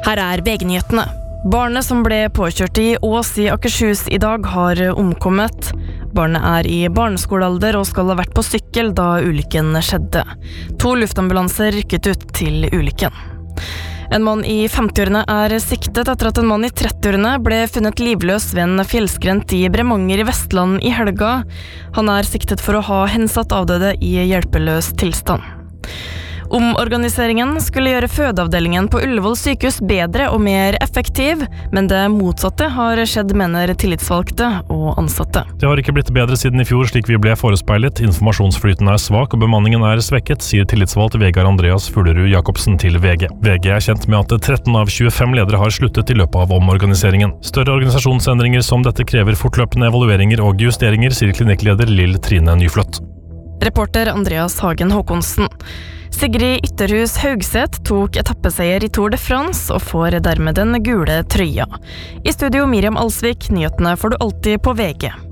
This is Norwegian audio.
Her VG-nyhetene. Barnet som ble påkjørt i Ås i Akershus i dag har omkommet. Barnet i barneskolealder og skal ha vært på sykkel da ulykken skjedde. 2 luftambulanser rykket ut til ulykken. En mann i 50-årene siktet etter at en mann i 30-årene ble funnet livløs ved en fjellskrent i Bremanger i Vestland i helga. Han siktet for å ha hensatt avdøde i hjelpeløs tilstand. Omorganiseringen skulle gjøre fødeavdelingen på Ullevål sykehus bedre og mer effektiv, men det motsatte har skjedd, mener tillitsvalgte og ansatte. Det har ikke blitt bedre siden i fjor, slik vi ble forespeilet. Informasjonsflyten svak og bemanningen svekket, sier tillitsvalgt Vegard Andreas Fuglerud Jacobsen til VG. VG kjent med at 13 av 25 ledere har sluttet i løpet av omorganiseringen. Større organisasjonsendringer som dette krever fortløpende evalueringer og justeringer, sier klinikkleder Lill Trine Nyfløtt. Reporter Andreas Hagen Håkonsen. Sigrid Ytterhus Haugseth tok etappeseier i Tour de France og får dermed den gule trøya. I studio Miriam Alsvik, nyhetene får du alltid på VG.